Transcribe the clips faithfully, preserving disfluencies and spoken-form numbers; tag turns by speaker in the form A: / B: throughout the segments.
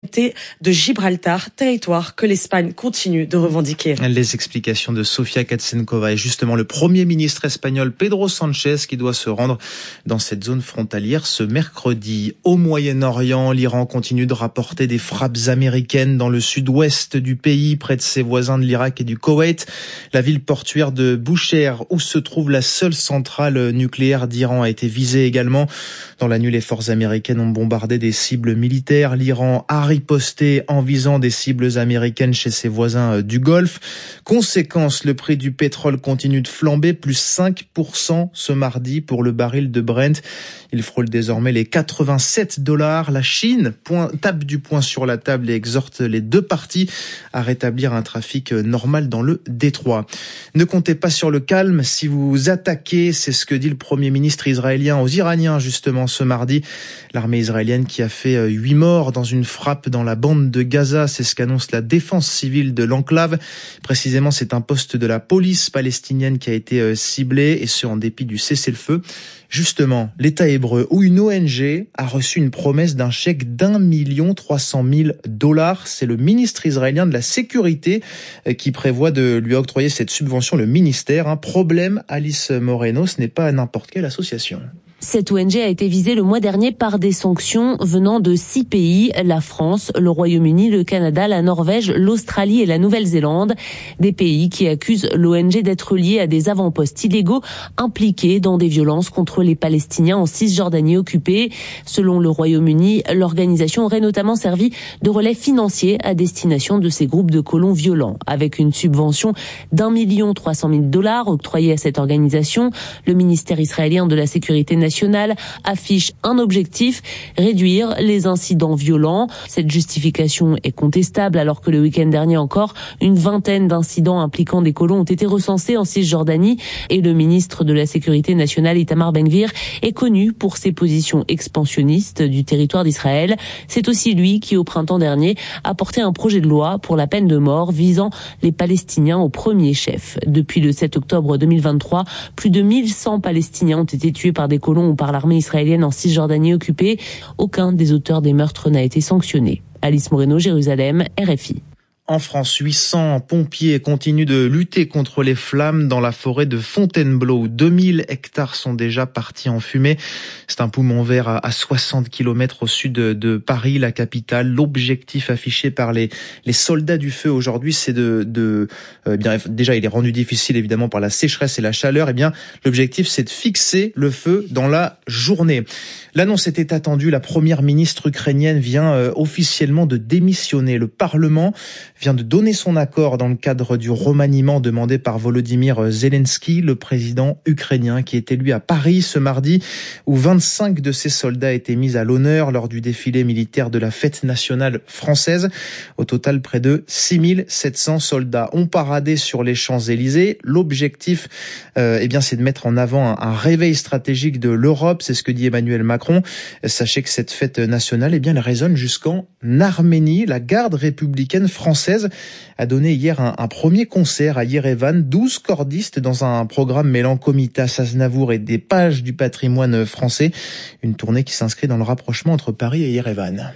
A: traité de Gibraltar, territoire que l'Espagne continue de revendiquer.
B: Les explications de Sofia Katsenkova et justement le Premier ministre espagnol Pedro Sánchez qui doit se rendre dans cette zone frontalière ce mercredi. Au Moyen-Orient, l'Iran continue de rapporter des frappes américaines dans le sud-ouest du pays, près de ses voisins de l'Irak et du Koweït. La ville portuaire de Boucher, où se trouve la seule centrale nucléaire d'Iran, a été visée également. Dans la nuit, les forces américaines ont bombardé des cibles militaires. L'Iran a riposté en visant des cibles américaines chez ses voisins du Golfe. Conséquence, le prix du pétrole continue de flamber, plus cinq pour cent ce mardi pour le baril de Brent. Il frôle désormais les quatre-vingt-sept dollars. La Chine point, tape du poing sur la table et exhorte les deux parties à rétablir un trafic normal dans le détroit. Ne comptez pas sur le calme si vous attaquez, c'est ce que dit le Premier ministre israélien aux Iraniens justement ce mardi. L'armée israélienne qui a fait huit morts dans une frappe dans la bande de Gaza, c'est ce qu'annonce la défense civile de l'enclave. Précisément, c'est un poste de la police palestinienne qui a été ciblé, et ce en dépit du cessez-le-feu. Justement, l'État hébreu ou une O N G a reçu une promesse d'un chèque d'un million trois cent mille dollars. C'est le ministre israélien de la Sécurité qui prévoit de lui octroyer cette subvention, le ministère. Un problème, Alice Moreno, ce n'est pas n'importe quelle association.
C: Cette O N G a été visée le mois dernier par des sanctions venant de six pays, la France, le Royaume-Uni, le Canada, la Norvège, l'Australie et la Nouvelle-Zélande. Des pays qui accusent l'O N G d'être liée à des avant-postes illégaux impliqués dans des violences contre les Palestiniens en Cisjordanie occupée. Selon le Royaume-Uni, l'organisation aurait notamment servi de relais financier à destination de ces groupes de colons violents. Avec une subvention d'un million trois cent mille dollars octroyée à cette organisation, le ministère israélien de la Sécurité nationale affiche un objectif, réduire les incidents violents. Cette justification est contestable alors que le week-end dernier encore, une vingtaine d'incidents impliquant des colons ont été recensés en Cisjordanie et le ministre de la Sécurité nationale Itamar Ben-Gvir est connu pour ses positions expansionnistes du territoire d'Israël. C'est aussi lui qui au printemps dernier a porté un projet de loi pour la peine de mort visant les Palestiniens au premier chef. Depuis le sept octobre deux mille vingt-trois, plus de mille cent Palestiniens ont été tués par des colons ou par l'armée israélienne en Cisjordanie occupée. Aucun des auteurs des meurtres n'a été sanctionné. Alice Moreno, Jérusalem, R F I.
B: En France, huit cents pompiers continuent de lutter contre les flammes dans la forêt de Fontainebleau. deux mille hectares sont déjà partis en fumée. C'est un poumon vert à soixante kilomètres au sud de Paris, la capitale. L'objectif affiché par les, les soldats du feu aujourd'hui, c'est de... de euh, bien, déjà, il est rendu difficile évidemment par la sécheresse et la chaleur. Eh bien, l'objectif, c'est de fixer le feu dans la journée. L'annonce était attendue. La première ministre ukrainienne vient euh, officiellement de démissionner. Le Parlement vient de donner son accord dans le cadre du remaniement demandé par Volodymyr Zelensky, le président ukrainien qui est élu à Paris ce mardi, où vingt-cinq de ses soldats étaient mis à l'honneur lors du défilé militaire de la fête nationale française. Au total, près de six mille sept cents soldats ont paradé sur les Champs-Élysées. L'objectif, euh, eh bien, c'est de mettre en avant un, un réveil stratégique de l'Europe. C'est ce que dit Emmanuel Macron. Sachez que cette fête nationale, eh bien, elle résonne jusqu'en Arménie. La garde républicaine française a donné hier un, un premier concert à Yerevan. douze cordistes dans un programme mêlant Komitas, Aznavour et des pages du patrimoine français. Une tournée qui s'inscrit dans le rapprochement entre Paris et Yerevan.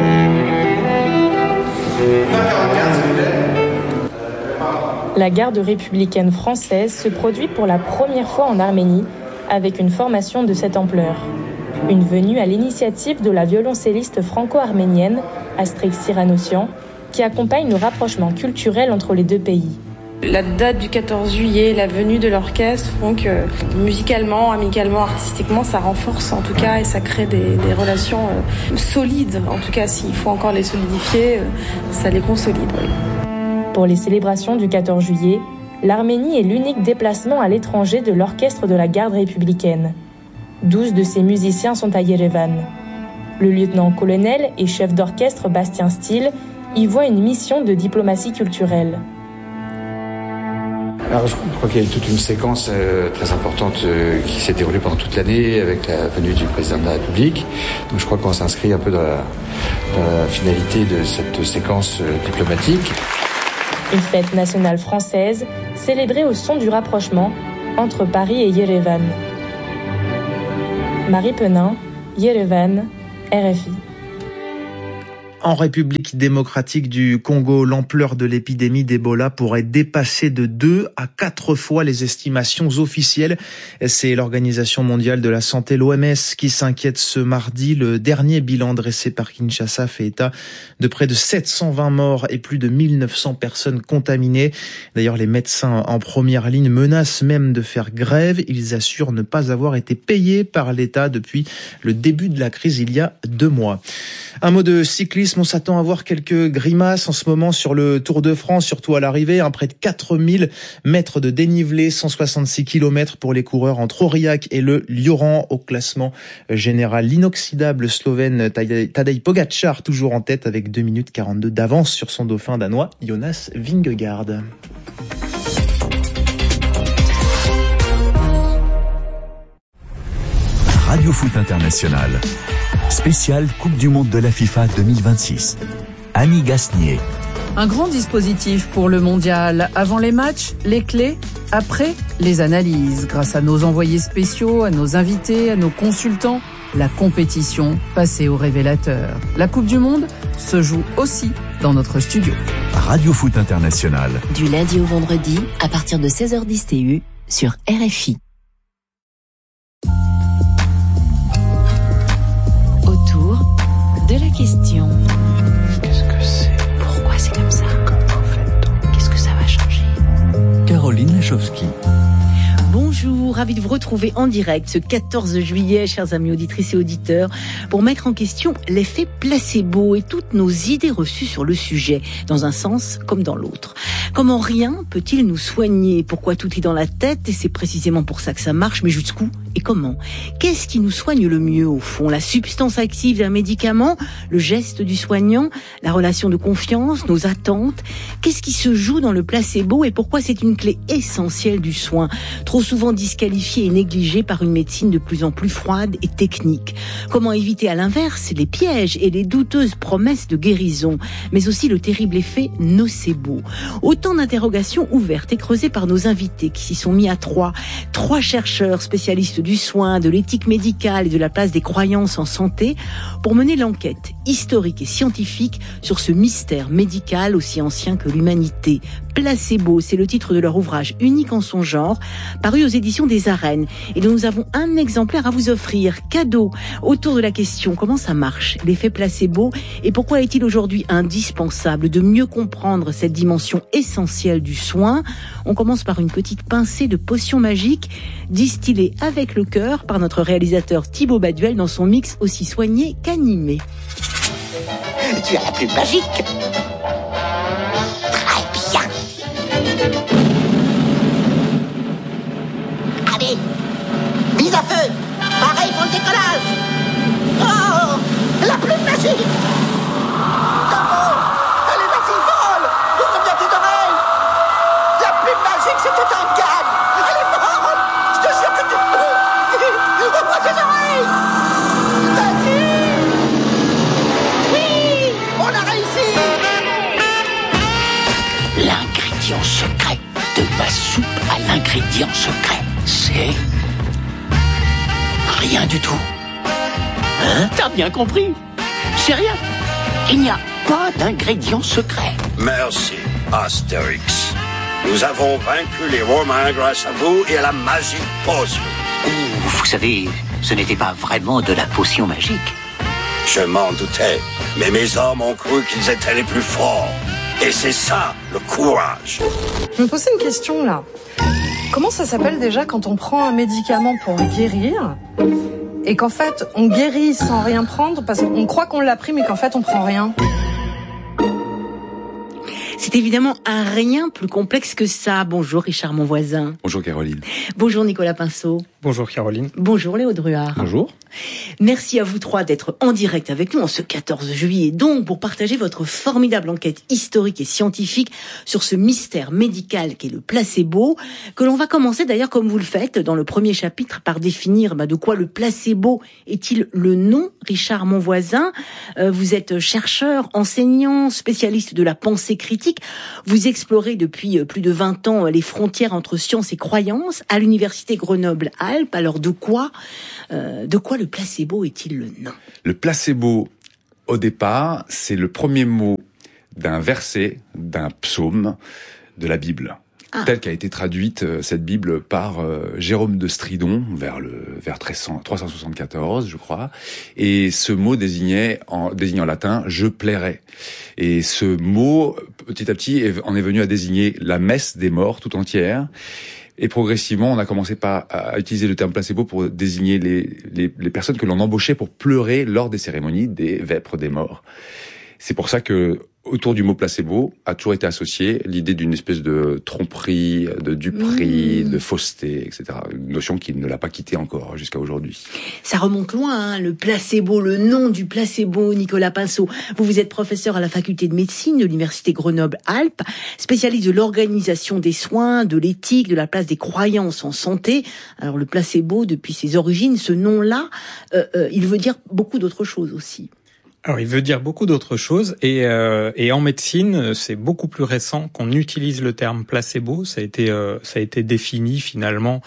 D: La garde républicaine française se produit pour la première fois en Arménie avec une formation de cette ampleur. Une venue à l'initiative de la violoncelliste franco-arménienne Astrid Siranossian, qui accompagne le rapprochement culturel entre les deux pays.
E: La date du quatorze juillet, la venue de l'orchestre font que musicalement, amicalement, artistiquement, ça renforce en tout cas et ça crée des, des relations euh, solides. En tout cas, s'il faut encore les solidifier, euh, ça les consolide. Oui.
D: Pour les célébrations du quatorze juillet, l'Arménie est l'unique déplacement à l'étranger de l'orchestre de la garde républicaine. douze de ses musiciens sont à Yerevan. Le lieutenant-colonel et chef d'orchestre Bastien Steele y voit une mission de diplomatie culturelle.
F: Alors je crois qu'il y a toute une séquence euh, très importante euh, qui s'est déroulée pendant toute l'année avec la venue du président de la République. Donc je crois qu'on s'inscrit un peu dans la, dans la finalité de cette séquence euh, diplomatique.
D: Une fête nationale française célébrée au son du rapprochement entre Paris et Yerevan. Marie Penin, Yerevan, R F I.
B: En République démocratique du Congo, l'ampleur de l'épidémie d'Ebola pourrait dépasser de deux à quatre fois les estimations officielles. C'est l'Organisation mondiale de la santé, l'O M S, qui s'inquiète ce mardi. Le dernier bilan dressé par Kinshasa fait état de près de sept cent vingt morts et plus de mille neuf cents personnes contaminées. D'ailleurs, les médecins en première ligne menacent même de faire grève. Ils assurent ne pas avoir été payés par l'État depuis le début de la crise il y a deux mois. Un mot de cyclisme. On s'attend à voir quelques grimaces en ce moment sur le Tour de France, surtout à l'arrivée. Hein, près de quatre mille mètres de dénivelé, cent soixante-six kilomètres pour les coureurs entre Aurillac et le Lioran. Au classement général, l'inoxydable Slovène Tadej Pogačar toujours en tête avec deux minutes quarante-deux d'avance sur son dauphin danois Jonas Vingegaard.
G: Radio Foot International. Spécial Coupe du Monde de la FIFA deux mille vingt-six. Annie Gasnier.
H: Un grand dispositif pour le mondial. Avant les matchs, les clés. Après, les analyses. Grâce à nos envoyés spéciaux, à nos invités, à nos consultants, la compétition passée au révélateur. La Coupe du Monde se joue aussi dans notre studio.
G: Radio Foot International.
I: Du lundi au vendredi, à partir de seize heures dix T U, sur R F I. De la question.
J: Qu'est-ce que c'est ?
I: Pourquoi c'est comme ça ?
J: Comment fait-on ?
I: Qu'est-ce que ça va changer ?
G: Caroline Lachowski.
K: Bonjour, ravi de vous retrouver en direct ce quatorze juillet, chers amis auditrices et auditeurs, pour mettre en question l'effet placebo et toutes nos idées reçues sur le sujet, dans un sens comme dans l'autre. Comment rien peut-il nous soigner ? Pourquoi tout est dans la tête ? Et c'est précisément pour ça que ça marche, mais jusqu'où et comment ? Qu'est-ce qui nous soigne le mieux au fond ? La substance active d'un médicament ? Le geste du soignant ? La relation de confiance ? Nos attentes ? Qu'est-ce qui se joue dans le placebo et pourquoi c'est une clé essentielle du soin ? Trop souvent disqualifiée et négligée par une médecine de plus en plus froide et technique. Comment éviter à l'inverse les pièges et les douteuses promesses de guérison, mais aussi le terrible effet nocebo ? Autant d'interrogations ouvertes et creusées par nos invités qui s'y sont mis à trois. Trois chercheurs spécialistes du soin, de l'éthique médicale et de la place des croyances en santé pour mener l'enquête historique et scientifique sur ce mystère médical aussi ancien que l'humanité. Placebo, c'est le titre de leur ouvrage unique en son genre, paru aux éditions des Arènes, et dont nous avons un exemplaire à vous offrir, cadeau, autour de la question comment ça marche, l'effet placebo, et pourquoi est-il aujourd'hui indispensable de mieux comprendre cette dimension essentielle du soin. On commence par une petite pincée de potion magique, distillée avec le cœur par notre réalisateur Thibaut Baduel dans son mix aussi soigné qu'animé.
L: Tu as la plume magique. Très bien. Allez, mise à feu. Pareil pour le décollage. Oh, la plume magique. Comment ? Allez, vas-y, vole. Ouvre bien tes oreilles. La plume magique, c'était un gag. Allez, vole. Je te jure que tu peux. Vite, ouvre tes oreilles. Vas-y. Oui, on a réussi.
M: L'ingrédient secret de ma soupe à l'ingrédient secret, c'est rien du tout. Hein ? T'as bien compris ? C'est rien. Il n'y a pas d'ingrédient secret.
N: Merci, Astérix. Nous avons vaincu les Romains grâce à vous et à la magie potion.
M: Ouh, vous savez, ce n'était pas vraiment de la potion magique.
N: Je m'en doutais, mais mes hommes ont cru qu'ils étaient les plus forts. Et c'est ça, le courage.
O: Je me posais une question, là. Comment ça s'appelle déjà quand on prend un médicament pour guérir et qu'en fait, on guérit sans rien prendre parce qu'on croit qu'on l'a pris, mais qu'en fait, on prend rien ?
K: C'est évidemment un rien plus complexe que ça. Bonjour Richard Monvoisin.
P: Bonjour Caroline.
K: Bonjour Nicolas Pinceau.
Q: Bonjour Caroline.
K: Bonjour Léo Druard.
P: Bonjour.
K: Merci à vous trois d'être en direct avec nous en ce quatorze juillet, donc pour partager votre formidable enquête historique et scientifique sur ce mystère médical qu'est le placebo, que l'on va commencer d'ailleurs comme vous le faites dans le premier chapitre par définir bah, de quoi le placebo est-il le nom. Richard Monvoisin, euh, vous êtes chercheur, enseignant, spécialiste de la pensée critique. Vous explorez depuis plus de vingt ans les frontières entre science et croyance à l'université Grenoble-Alpes. Alors de quoi, euh, de quoi le placebo est-il le nom ?
P: Le placebo, Au départ, c'est le premier mot d'un verset, d'un psaume de la Bible. Ah. Telle qu'a été traduite euh, cette Bible par euh, Jérôme de Stridon vers le vers trois cent soixante-quatorze, je crois. Et ce mot désignait en désignant en latin je plairai. Et ce mot petit à petit est, en est venu à désigner la messe des morts tout entière. Et progressivement, on a commencé par à utiliser le terme placebo pour désigner les les, les personnes que l'on embauchait pour pleurer lors des cérémonies des vêpres des morts. C'est pour ça que autour du mot placebo a toujours été associée l'idée d'une espèce de tromperie, de duperie, mmh. de fausseté, et cetera. Une notion qui ne l'a pas quittée encore jusqu'à aujourd'hui.
K: Ça remonte loin, hein, le placebo, le nom du placebo, Nicolas Pinceau. Vous, vous êtes professeur à la faculté de médecine de l'université Grenoble-Alpes, spécialiste de l'organisation des soins, de l'éthique, de la place des croyances en santé. Alors le placebo, depuis ses origines, ce nom-là, euh, euh, il veut dire beaucoup d'autres choses aussi.
Q: Alors, il veut dire beaucoup d'autres choses et, euh, et en médecine, c'est beaucoup plus récent qu'on utilise le terme placebo. Ça a été, euh, ça a été défini finalement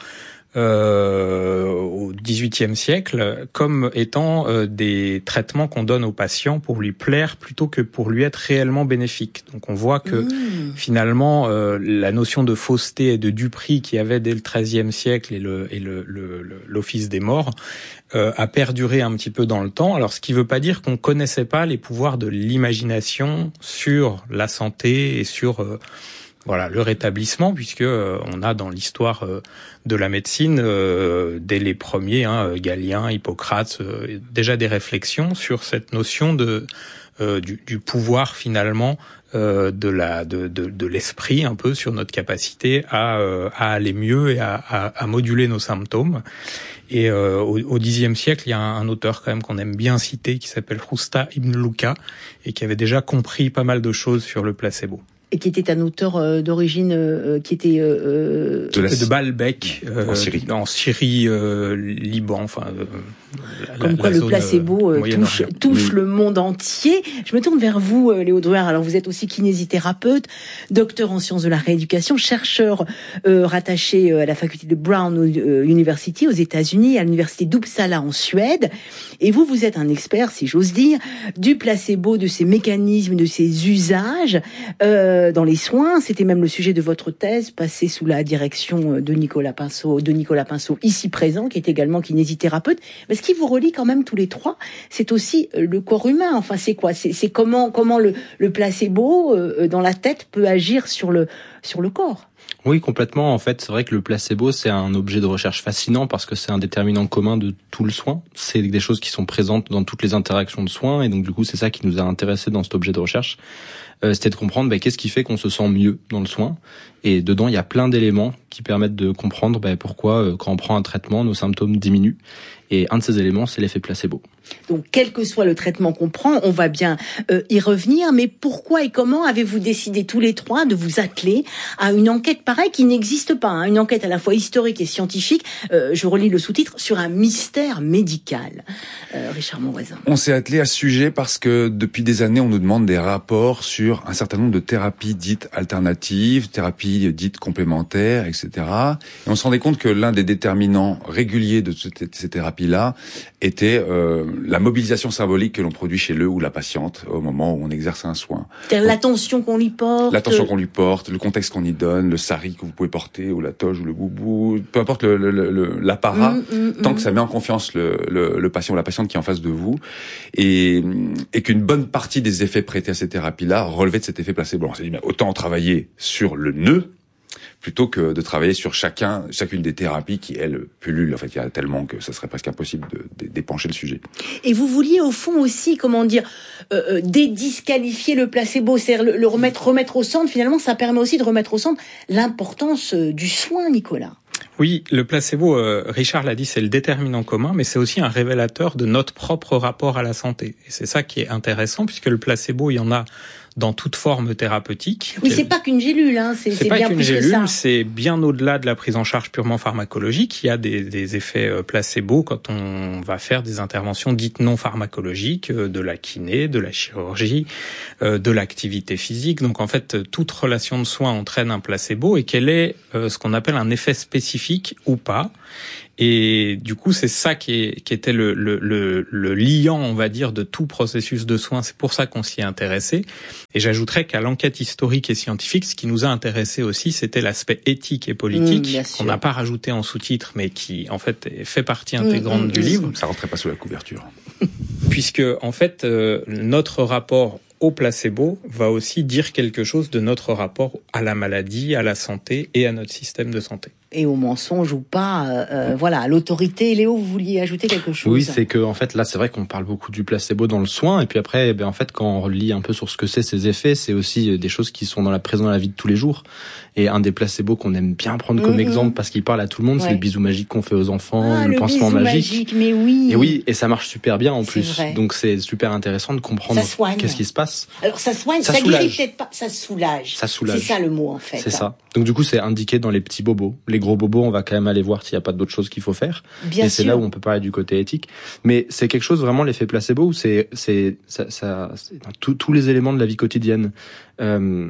Q: euh, au dix-huitième siècle comme étant euh, des traitements qu'on donne au patient pour lui plaire plutôt que pour lui être réellement bénéfique. Donc, on voit que mmh. finalement, euh, la notion de fausseté et de duperie qu'il y avait dès le treizième siècle et le et le, le, le l'office des morts Euh, a perduré un petit peu dans le temps. Alors, ce qui veut pas dire qu'on connaissait pas les pouvoirs de l'imagination sur la santé et sur euh, voilà le rétablissement, puisque euh, on a dans l'histoire euh, de la médecine euh, dès les premiers, hein, Galien, Hippocrate, euh, déjà des réflexions sur cette notion de euh, du, du pouvoir finalement euh, de la de, de de l'esprit un peu sur notre capacité à euh, à aller mieux et à, à, à moduler nos symptômes. Et euh, au, au dixième siècle, il y a un, un auteur quand même qu'on aime bien citer qui s'appelle Rousta ibn Luca et qui avait déjà compris pas mal de choses sur le placebo.
K: Et qui était un auteur euh, d'origine euh, qui était euh,
Q: de, la... de Baalbek euh, en Syrie, en Syrie, euh, Liban, enfin. Euh,
K: Comme la, quoi la le placebo euh, touche, touche oui. le monde entier. Je me tourne vers vous, euh, Léo Drouher. Alors vous êtes aussi kinésithérapeute, docteur en sciences de la rééducation, chercheur euh, rattaché euh, à la faculté de Brown euh, University aux États-Unis, à l'université d'Uppsala en Suède. Et vous, vous êtes un expert, si j'ose dire, du placebo, de ses mécanismes, de ses usages euh, dans les soins. C'était même le sujet de votre thèse, passée sous la direction de Nicolas Pinceau, de Nicolas Pinceau, ici présent, qui est également kinésithérapeute. Mais ce qui vous relie quand même tous les trois, c'est aussi le corps humain. Enfin, c'est quoi ? C'est, c'est comment comment le, le placebo euh, dans la tête peut agir sur le sur le corps.
R: Oui, complètement. En fait, c'est vrai que le placebo, c'est un objet de recherche fascinant parce que c'est un déterminant commun de tout le soin. C'est des choses qui sont présentes dans toutes les interactions de soins et donc du coup, c'est ça qui nous a intéressés dans cet objet de recherche. Euh, c'était de comprendre bah, qu'est-ce qui fait qu'on se sent mieux dans le soin. Et dedans, il y a plein d'éléments qui permettent de comprendre bah, pourquoi, euh, quand on prend un traitement, nos symptômes diminuent. Et un de ces éléments, c'est l'effet placebo.
K: Donc, quel que soit le traitement qu'on prend, on va bien euh, y revenir. Mais pourquoi et comment avez-vous décidé tous les trois de vous atteler à une enquête pareille qui n'existe pas, hein, une enquête à la fois historique et scientifique, euh, je relis le sous-titre, sur un mystère médical. Euh, Richard Monvoisin.
P: On s'est attelé à ce sujet parce que depuis des années, on nous demande des rapports sur un certain nombre de thérapies dites alternatives, thérapies dites complémentaires, et cetera. Et on se rendait compte que l'un des déterminants réguliers de ces thérapies-là était euh, la mobilisation symbolique que l'on produit chez le ou la patiente au moment où on exerce un soin.
K: C'est-à-dire l'attention qu'on lui porte.
P: L'attention qu'on lui porte, le contexte qu'on y donne, le sari que vous pouvez porter, ou la toge, ou le boubou, peu importe le, le, le, l'apparat, mmh, mmh, tant mmh. que ça met en confiance le, le, le patient ou la patiente qui est en face de vous, et, et qu'une bonne partie des effets prêtés à ces thérapies-là relevaient de cet effet placebo. On s'est dit, mais autant travailler sur le nœud, plutôt que de travailler sur chacun, chacune des thérapies qui, elles, pullulent. En fait, il y a tellement que ça serait presque impossible de, de d'épancher le sujet.
K: Et vous vouliez, au fond, aussi, comment dire, euh, dédisqualifier le placebo, c'est-à-dire le, le remettre, remettre au centre. Finalement, ça permet aussi de remettre au centre l'importance du soin, Nicolas.
Q: Oui, le placebo, euh, Richard l'a dit, c'est le déterminant commun, mais c'est aussi un révélateur de notre propre rapport à la santé. Et c'est ça qui est intéressant, puisque le placebo, il y en a dans toute forme thérapeutique.
K: Oui, c'est pas qu'une gélule, hein, c'est,
Q: c'est,
K: c'est
Q: pas
K: bien
Q: qu'une
K: plus
Q: gélule,
K: que ça.
Q: C'est bien au-delà de la prise en charge purement pharmacologique. Il y a des, des effets placebo quand on va faire des interventions dites non pharmacologiques, de la kiné, de la chirurgie, de l'activité physique. Donc en fait, toute relation de soins entraîne un placebo et quel est ce qu'on appelle un effet spécifique ou pas. Et du coup, c'est ça qui, est, qui était le, le, le, le liant, on va dire, de tout processus de soins. C'est pour ça qu'on s'y est intéressé. Et j'ajouterais qu'à l'enquête historique et scientifique, ce qui nous a intéressé aussi, c'était l'aspect éthique et politique, mmh, qu'on n'a pas rajouté en sous-titre, mais qui, en fait, fait partie intégrante mmh, du mmh. livre.
P: Ça rentrait pas sous la couverture.
Q: Puisque, en fait, euh, notre rapport au placebo va aussi dire quelque chose de notre rapport à la maladie, à la santé et à notre système de santé.
K: Et au mensonge ou pas, euh, voilà, à l'autorité. Léo, vous vouliez ajouter quelque chose?
R: Oui, c'est que en fait là, c'est vrai qu'on parle beaucoup du placebo dans le soin, et puis après, eh bien, en fait, quand on relit un peu sur ce que c'est ces effets, c'est aussi des choses qui sont dans la présence dans la vie de tous les jours. Et un des placebos qu'on aime bien prendre comme mmh, exemple parce qu'il parle à tout le monde, ouais. c'est le bisou magique qu'on fait aux enfants,
K: ah,
R: le,
K: le
R: pansement magique.
K: magique. Mais oui.
R: Et oui, et ça marche super bien en
K: c'est
R: plus.
K: Vrai.
R: Donc c'est super intéressant de comprendre qu'est-ce qui se passe.
K: Alors ça soigne, ça, ça guérit peut-être pas, ça soulage.
R: Ça soulage.
K: C'est ça le mot en fait.
R: C'est ça. Donc du coup, c'est indiqué dans les petits bobos. Les gros bobos, on va quand même aller voir s'il n'y a pas d'autres choses qu'il faut faire.
K: Bien
R: et
K: sûr.
R: C'est là où on peut parler du côté éthique. Mais c'est quelque chose vraiment, l'effet placebo, où c'est, c'est, ça, ça, c'est dans tous les éléments de la vie quotidienne. Euh,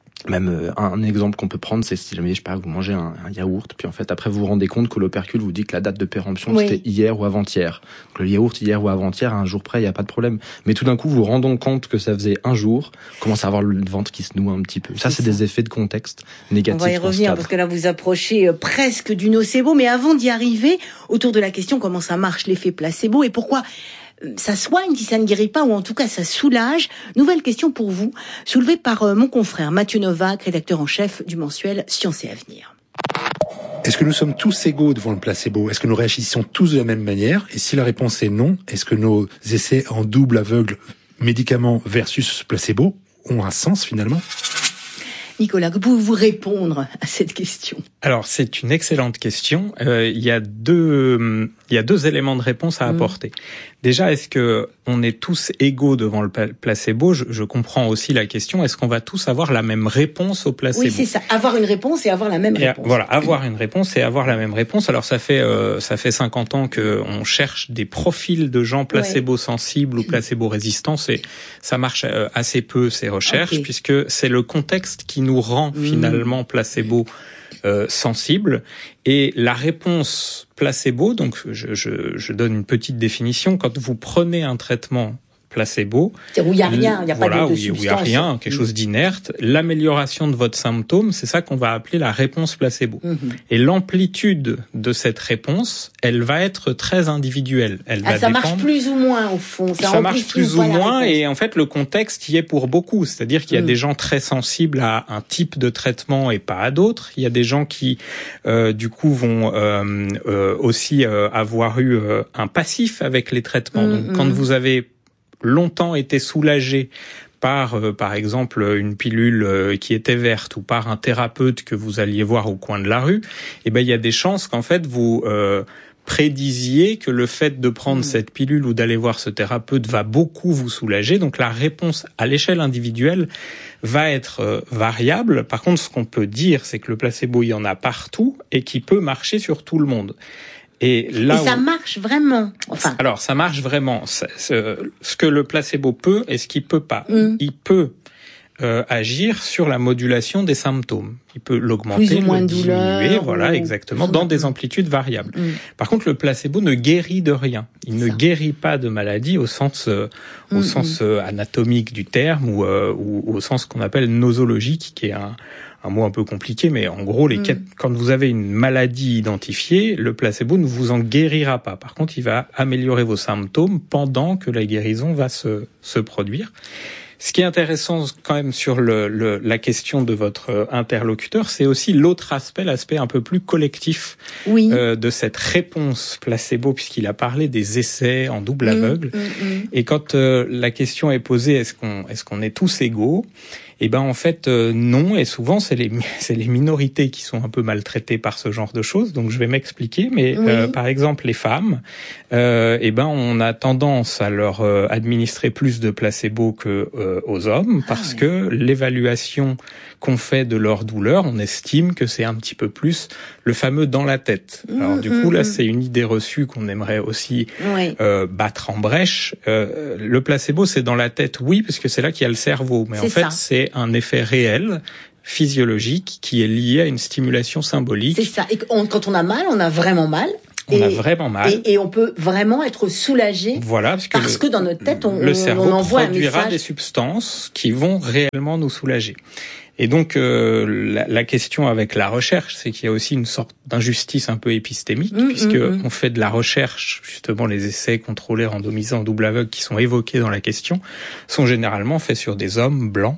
R: Même un, un exemple qu'on peut prendre, c'est si jamais, je sais pas, vous mangez un, un yaourt, puis en fait après vous vous rendez compte que l'opercule vous dit que la date de péremption oui. c'était hier ou avant-hier. Donc le yaourt hier ou avant-hier, un jour près, il y a pas de problème. Mais tout d'un coup, vous vous rendez compte que ça faisait un jour, commence à avoir le ventre qui se noue un petit peu. Ça, c'est, c'est ça. Des effets de contexte négatifs.
K: On va y revenir parce que là vous approchez euh, presque du nocebo, mais avant d'y arriver, autour de la question comment ça marche l'effet placebo et pourquoi ça soigne si ça ne guérit pas, ou en tout cas ça soulage. Nouvelle question pour vous, soulevée par euh, mon confrère Mathieu Novak, rédacteur en chef du mensuel Science et Avenir.
S: Est-ce que nous sommes tous égaux devant le placebo? Est-ce que nous réagissons tous de la même manière? Et si la réponse est non, est-ce que nos essais en double aveugle médicaments versus placebo ont un sens finalement?
K: Nicolas, que pouvez-vous répondre à cette question? Alors,
Q: c'est une excellente question. Euh, il y a deux, il y a deux éléments de réponse à mmh. apporter. Déjà, est-ce que on est tous égaux devant le placebo? je, je comprends aussi la question. Est-ce qu'on va tous avoir la même réponse au placebo?
K: Oui, c'est ça. Avoir une réponse et avoir la même
Q: et
K: réponse.
Q: À, voilà, avoir une réponse et avoir la même réponse. Alors, ça fait euh, ça fait cinquante ans que on cherche des profils de gens placebo-sensibles ouais. ou placebo-résistants. Et ça marche euh, assez peu ces recherches okay. puisque c'est le contexte qui nous rend mmh. finalement placebo euh, sensible. Et la réponse placebo, donc je, je, je donne une petite définition, quand vous prenez un traitement placebo,
K: c'est où il n'y a rien, il n'y a
Q: voilà,
K: pas de, de
Q: où,
K: substance.
Q: Où il n'y a rien, quelque mmh. chose d'inerte, l'amélioration de votre symptôme, c'est ça qu'on va appeler la réponse placebo. Mmh. Et l'amplitude de cette réponse, elle va être très individuelle. Elle
K: ah,
Q: va
K: ça
Q: dépendre...
K: marche plus ou moins au fond. Ça,
Q: ça marche plus ou moins, et en fait le contexte y est pour beaucoup. C'est-à-dire qu'il y a mmh. des gens très sensibles à un type de traitement et pas à d'autres. Il y a des gens qui, euh, du coup, vont euh, euh, aussi euh, avoir eu euh, un passif avec les traitements. Mmh. Donc, quand vous avez longtemps été soulagé par, euh, par exemple, une pilule euh, qui était verte ou par un thérapeute que vous alliez voir au coin de la rue, eh ben il y a des chances qu'en fait vous euh, prédisiez que le fait de prendre mmh. cette pilule ou d'aller voir ce thérapeute va beaucoup vous soulager. Donc la réponse à l'échelle individuelle va être euh, variable. Par contre, ce qu'on peut dire, c'est que le placebo, il y en a partout et qui peut marcher sur tout le monde. Et, là
K: et ça
Q: où...
K: marche vraiment. Enfin.
Q: Alors, ça marche vraiment. C'est, c'est, ce que le placebo peut et ce qu'il peut pas. Mm. Il peut euh, agir sur la modulation des symptômes. Il peut l'augmenter,
K: plus ou moins
Q: le diminuer,
K: douleur,
Q: voilà,
K: ou...
Q: exactement, dans des amplitudes variables. Mm. Par contre, le placebo ne guérit de rien. Il ne guérit pas de maladie au sens, euh, au mm. sens euh, anatomique du terme ou, euh, ou au sens qu'on appelle nosologique, qui est un un mot un peu compliqué, mais en gros, les mmh. quand vous avez une maladie identifiée, le placebo ne vous en guérira pas. Par contre, il va améliorer vos symptômes pendant que la guérison va se, se produire. Ce qui est intéressant quand même sur le, le, la question de votre interlocuteur, c'est aussi l'autre aspect, l'aspect un peu plus collectif
K: oui.
Q: euh, de cette réponse placebo, puisqu'il a parlé des essais en double aveugle. Mmh, mmh, mmh. Et quand euh, la question est posée, est-ce qu'on, est-ce qu'on est tous égaux ? Eh ben en fait euh, non, et souvent c'est les c'est les minorités qui sont un peu maltraitées par ce genre de choses. Donc je vais m'expliquer, mais oui. euh, par exemple les femmes, euh, eh ben on a tendance à leur euh, administrer plus de placebo que euh, euh, aux hommes parce ah, ouais. que l'évaluation qu'on fait de leur douleur, on estime que c'est un petit peu plus le fameux dans la tête. Mmh, Alors du coup, mmh, là, c'est une idée reçue qu'on aimerait aussi oui. euh, battre en brèche. Euh, le placebo, c'est dans la tête, oui, parce que c'est là qu'il y a le cerveau. Mais c'est en fait, ça. c'est un effet réel, physiologique, qui est lié à une stimulation symbolique.
K: C'est ça. Et on, quand on a mal, on a vraiment mal.
Q: On
K: et,
Q: a vraiment mal.
K: Et, et on peut vraiment être soulagé.
Q: Voilà, parce que,
K: parce
Q: le,
K: que dans notre tête, on,
Q: le cerveau
K: on envoie
Q: produira
K: un message.
Q: des substances qui vont réellement nous soulager. Et donc, euh, la, la question avec la recherche, c'est qu'il y a aussi une sorte d'injustice un peu épistémique, mmh, puisque mmh. on fait de la recherche, justement, les essais contrôlés randomisés en double aveugle qui sont évoqués dans la question, sont généralement faits sur des hommes blancs,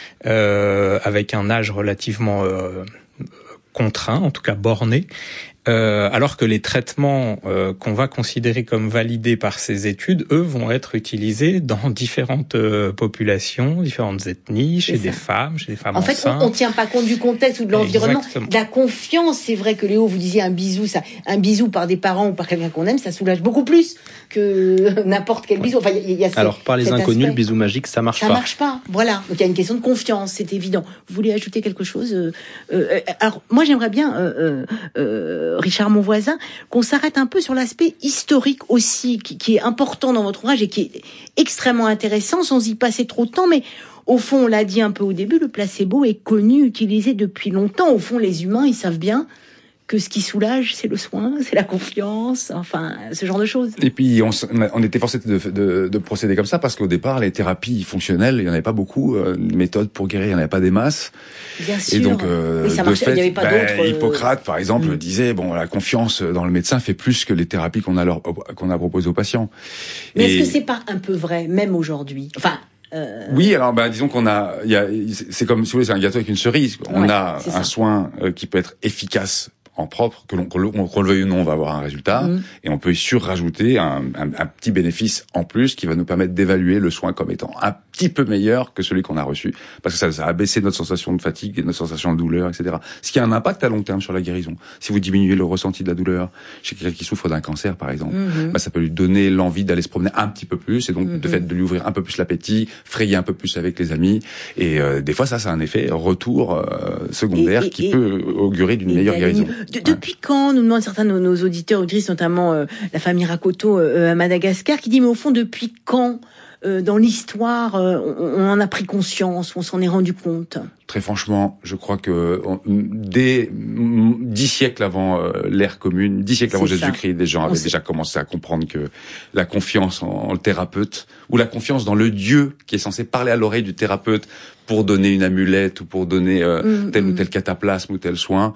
Q: euh, avec un âge relativement euh, contraint, en tout cas borné, Euh, alors que les traitements euh, qu'on va considérer comme validés par ces études, eux, vont être utilisés dans différentes euh, populations, différentes ethnies, chez des femmes, chez des femmes
K: en
Q: enceintes.
K: En fait, on ne tient pas compte du contexte ou de l'environnement.
Q: Exactement.
K: De la confiance, c'est vrai que Léo, vous disiez un bisou, ça, un bisou par des parents ou par quelqu'un qu'on aime, ça soulage beaucoup plus que n'importe quel bisou. Enfin, il y, y a ces,
R: alors par les inconnus, aspect. Le bisou magique, ça marche
K: ça
R: pas.
K: Ça marche pas. Voilà. Donc il y a une question de confiance, c'est évident. Vous voulez ajouter quelque chose euh, euh, Alors moi, j'aimerais bien. Euh, euh, Richard, mon voisin, qu'on s'arrête un peu sur l'aspect historique aussi, qui, qui est important dans votre ouvrage et qui est extrêmement intéressant, sans y passer trop de temps, mais au fond, on l'a dit un peu au début, le placebo est connu, utilisé depuis longtemps. Au fond, les humains, ils savent bien que ce qui soulage, c'est le soin, c'est la confiance, enfin, ce genre de choses.
P: Et puis, on, on était forcé de, de, de procéder comme ça parce qu'au départ, les thérapies fonctionnelles, il n'y en avait pas beaucoup. Euh, méthodes pour guérir, il n'y en avait pas des masses.
K: Bien sûr.
P: Et donc, euh,
K: oui, ça
P: de
K: marchait,
P: fait,
K: il n'y avait pas
P: ben,
K: d'autres...
P: Hippocrate, par exemple,
K: mmh.
P: disait, bon, la confiance dans le médecin fait plus que les thérapies qu'on a, leur, qu'on a proposées aux patients.
K: Mais
P: Et...
K: est-ce que c'est pas un peu vrai, même aujourd'hui? Enfin... Euh...
P: Oui, alors bah disons qu'on a, il y a, c'est comme si vous voulez, c'est un gâteau avec une cerise. On
K: ouais,
P: a un soin euh, qui peut être efficace en propre, que l'on, qu'on le veuille ou non, on va avoir un résultat, mmh. et on peut y surrajouter un, un, un petit bénéfice en plus qui va nous permettre d'évaluer le soin comme étant un petit peu meilleur que celui qu'on a reçu, parce que ça, ça a baissé notre sensation de fatigue, notre sensation de douleur, et cetera. Ce qui a un impact à long terme sur la guérison. Si vous diminuez le ressenti de la douleur chez quelqu'un qui souffre d'un cancer, par exemple, mmh. bah, ça peut lui donner l'envie d'aller se promener un petit peu plus, et donc mmh. de fait de lui ouvrir un peu plus l'appétit, frayer un peu plus avec les amis, et euh, des fois ça, ça a un effet retour euh, secondaire et, et, qui et, peut augurer d'une meilleure guérison.
K: De, depuis ouais. quand, nous demandent certains de nos, nos auditeurs, auditrices, notamment euh, la famille Rakoto euh, à Madagascar, qui dit, mais au fond, depuis quand, euh, dans l'histoire, euh, on, on en a pris conscience, on s'en est rendu compte?
P: Très franchement, je crois que on, dès dix siècles avant euh, l'ère commune, dix siècles avant Jésus-Christ, des gens avaient déjà commencé à comprendre que la confiance en, en le thérapeute, ou la confiance dans le Dieu qui est censé parler à l'oreille du thérapeute pour donner une amulette ou pour donner euh, mmh, tel mmh. ou tel cataplasme ou tel soin,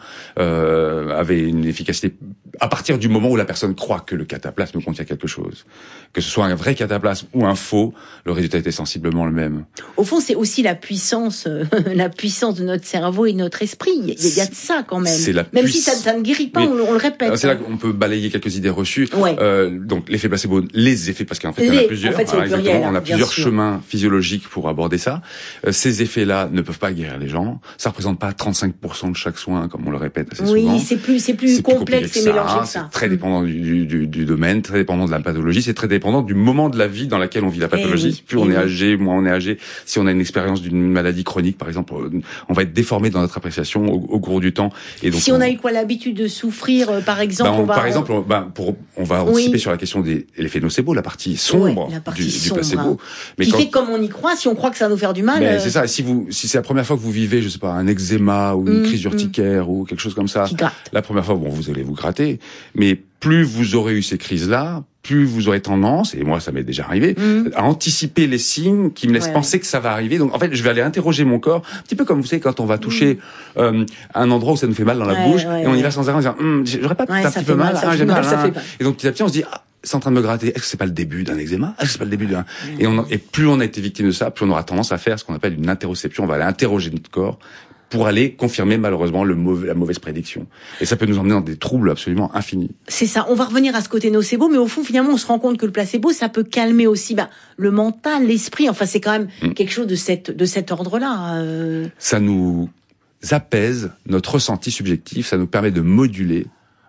P: euh, avait une efficacité à partir du moment où la personne croit que le cataplasme contient quelque chose. Que ce soit un vrai cataplasme ou un faux, le résultat était sensiblement le même.
K: Au fond, c'est aussi la puissance, euh, la puissance de notre cerveau et de notre esprit. Il y, y a de ça quand même.
P: C'est la
K: même
P: puiss...
K: si ça, ça ne guérit pas, on, on le répète.
P: C'est là qu'on peut balayer quelques idées reçues.
K: Ouais.
P: Euh, donc l'effet placebo, les effets, parce qu'en fait il y en a plusieurs.
K: En fait,
P: voilà,
K: pluriel,
P: exactement. On a plusieurs
K: sûr.
P: chemins physiologiques pour aborder ça. Euh, ces effets-là ne peuvent pas guérir les gens. Ça représente pas trente-cinq pour cent de chaque soin, comme on le répète assez
K: oui,
P: souvent.
K: Oui, c'est plus, c'est plus
P: c'est
K: complexe
P: plus
K: et mélangé que
P: ça.
K: ça.
P: C'est très dépendant du, du, du domaine, très dépendant de la pathologie, c'est très dépendant du moment de la vie dans laquelle on vit la pathologie. Oui, plus on oui. est âgé, moins on est âgé. Si on a une expérience d'une maladie chronique, par exemple, on va être déformé dans notre appréciation au, au cours du temps. Et donc,
K: si on, on a eu quoi l'habitude de souffrir, euh, par exemple,
P: bah on,
K: on va
P: par exemple, on, bah, pour on va anticiper oui. sur la question des l'effet nocebo, la partie sombre
K: ouais, la partie
P: du,
K: sombre,
P: du placebo.
K: Mais qui quand... fait comme on y croit, si on croit que ça va nous faire du mal. Euh...
P: C'est ça. Si vous, si c'est la première fois que vous vivez, je sais pas, un eczéma ou une mmh, crise urticaire mmh. ou quelque chose comme ça, la première fois, bon, vous allez vous gratter, mais plus vous aurez eu ces crises-là, plus vous aurez tendance, et moi ça m'est déjà arrivé, mmh. à anticiper les signes qui me laissent ouais, penser ouais. que ça va arriver. Donc en fait, je vais aller interroger mon corps, un petit peu comme vous savez quand on va toucher mmh. euh, un endroit où ça nous fait mal dans la ouais, bouche, ouais, et on y va sans arrêt en disant hm, j'aurais pas
K: ouais,
P: un petit peu mal,
K: mal
P: ah, j'ai mal,
K: mal
P: hein. Et donc petit à petit on se dit ah, c'est en train de me gratter. Est-ce que c'est pas le début d'un eczéma? Est-ce que c'est pas le début d'un... Et, on, et plus on a été victime de ça, plus on aura tendance à faire ce qu'on appelle une interoception. On va aller interroger notre corps pour aller confirmer malheureusement le mauvais, la mauvaise prédiction. Et ça peut nous emmener dans des troubles absolument infinis.
K: C'est ça. On va revenir à ce côté nocebo, mais au fond, finalement, on se rend compte que le placebo, ça peut calmer aussi bah, le mental, l'esprit. Enfin, c'est quand même mmh. quelque chose de, cette, de cet ordre-là. Euh...
P: Ça nous apaise notre ressenti subjectif, ça nous permet de moduler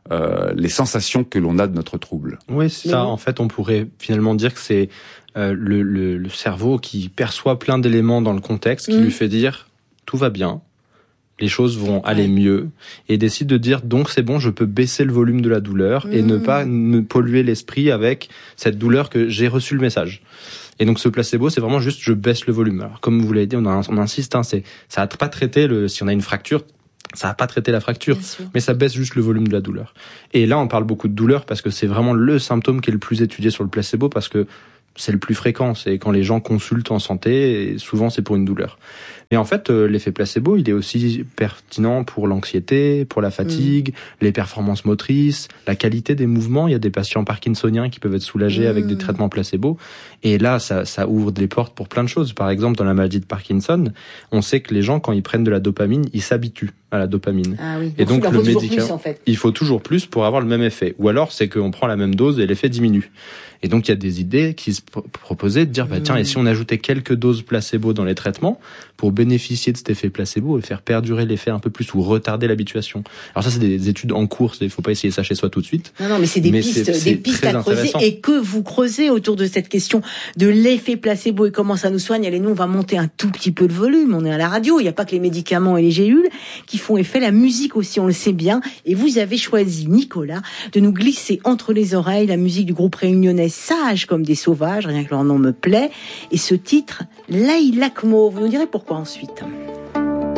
P: euh, les sensations que l'on a de notre trouble.
R: Oui, c'est ça. En fait, on pourrait finalement dire que c'est euh, le, le, le cerveau qui perçoit plein d'éléments dans le contexte, qui mmh. lui fait dire tout va bien, les choses vont aller mieux, et décide de dire donc c'est bon, je peux baisser le volume de la douleur mmh. et ne pas me polluer l'esprit avec cette douleur que j'ai reçu le message. Et donc ce placebo, c'est vraiment juste je baisse le volume. Alors comme vous l'avez dit, on, a, on insiste, hein, c'est ça a pas traité le si on a une fracture. Ça va pas traiter la fracture, mais ça baisse juste le volume de la douleur. Et là, on parle beaucoup de douleur parce que c'est vraiment le symptôme qui est le plus étudié sur le placebo parce que c'est le plus fréquent. C'est quand les gens consultent en santé, et souvent c'est pour une douleur. Mais en fait, euh, l'effet placebo, il est aussi pertinent pour l'anxiété, pour la fatigue, mmh. les performances motrices, la qualité des mouvements. Il y a des patients parkinsoniens qui peuvent être soulagés mmh. avec des traitements placebo. Et là, ça, ça ouvre des portes pour plein de choses. Par exemple, dans la maladie de Parkinson, on sait que les gens, quand ils prennent de la dopamine, ils s'habituent à la dopamine.
K: Ah oui.
R: Et donc,
K: donc
R: le médicament,
K: plus, en fait.
R: il faut toujours plus pour avoir le même effet. Ou alors, c'est qu'on prend la même dose et l'effet diminue. Et donc, il y a des idées qui se proposaient de dire, bah, tiens, et si on ajoutait quelques doses placebo dans les traitements pour bénéficier de cet effet placebo et faire perdurer l'effet un peu plus ou retarder l'habituation. Alors ça, c'est des études en cours, il faut pas essayer ça chez soi tout de suite.
K: Non, non, mais c'est des
R: mais
K: pistes,
R: c'est, c'est
K: des pistes à creuser et que vous creusez autour de cette question de l'effet placebo et comment ça nous soigne. Allez, nous, on va monter un tout petit peu de volume. On est à la radio, il n'y a pas que les médicaments et les gélules qui font effet, la musique aussi, on le sait bien. Et vous avez choisi, Nicolas, de nous glisser entre les oreilles la musique du groupe réunionnais Sages comme des sauvages, rien que leur nom me plaît. Et ce titre, Laïlakmo, vous nous direz pourquoi ensuite.